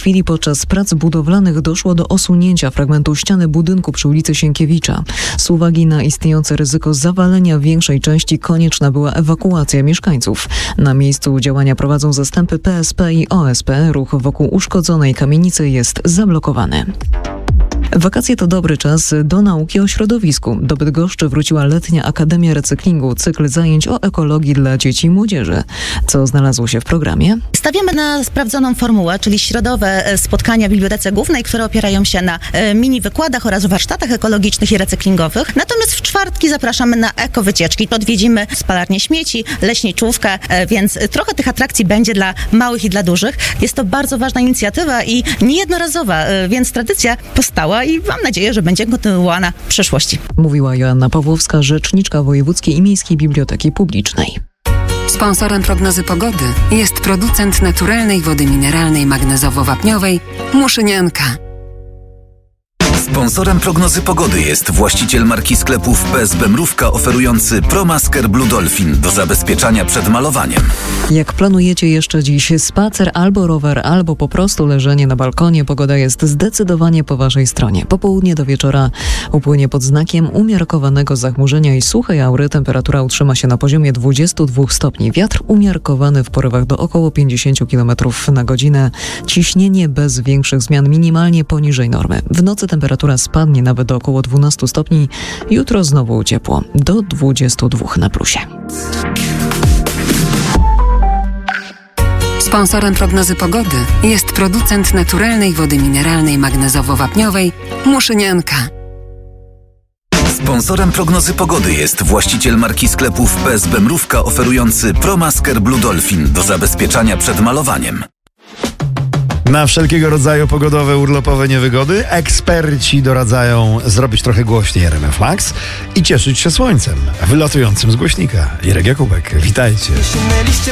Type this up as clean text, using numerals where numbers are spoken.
chwili podczas prac budowlanych doszło do osunięcia fragmentu ściany budynku przy ulicy Sienkiewicza. Z uwagi na istniejące ryzyko zawalenia większej części konieczna była ewakuacja mieszkańców. Na miejscu działania prowadzą zastępy PSP i OSP. Ruch wokół uszkodzonej kamienicy jest zablokowany. Wakacje to dobry czas do nauki o środowisku. Do Bydgoszczy wróciła letnia Akademia Recyklingu, cykl zajęć o ekologii dla dzieci i młodzieży. Co znalazło się w programie? Stawiamy na sprawdzoną formułę, czyli środowe spotkania w Bibliotece Głównej, które opierają się na mini wykładach oraz warsztatach ekologicznych i recyklingowych. Natomiast w czwartki zapraszamy na ekowycieczki. Odwiedzimy spalarnię śmieci, leśniczówkę, więc trochę tych atrakcji będzie dla małych i dla dużych. Jest to bardzo ważna inicjatywa i niejednorazowa, więc tradycja powstała i mam nadzieję, że będzie kontynuowana w przyszłości. Mówiła Joanna Pawłowska, rzeczniczka Wojewódzkiej i Miejskiej Biblioteki Publicznej. Sponsorem prognozy pogody jest producent naturalnej wody mineralnej magnezowo-wapniowej Muszynianka. Sponsorem prognozy pogody jest właściciel marki sklepów PSB Mrówka oferujący ProMasker Blue Dolphin do zabezpieczania przed malowaniem. Jak planujecie jeszcze dziś spacer albo rower, albo po prostu leżenie na balkonie, pogoda jest zdecydowanie po waszej stronie. Popołudnie do wieczora upłynie pod znakiem umiarkowanego zachmurzenia i suchej aury. Temperatura utrzyma się na poziomie 22 stopni. Wiatr umiarkowany w porywach do około 50 km na godzinę. Ciśnienie bez większych zmian, minimalnie poniżej normy. W nocy temperatura spadnie nawet do około 12 stopni. Jutro znowu ciepło, do 22 na plusie. Sponsorem prognozy pogody jest producent naturalnej wody mineralnej magnezowo-wapniowej Muszynianka. Sponsorem prognozy pogody jest właściciel marki sklepów PSB Mrówka oferujący ProMasker Blue Dolphin do zabezpieczania przed malowaniem. Na wszelkiego rodzaju pogodowe, urlopowe niewygody eksperci doradzają zrobić trochę głośniej RMF Max i cieszyć się słońcem wylatującym z głośnika. Irek Jakubek, witajcie.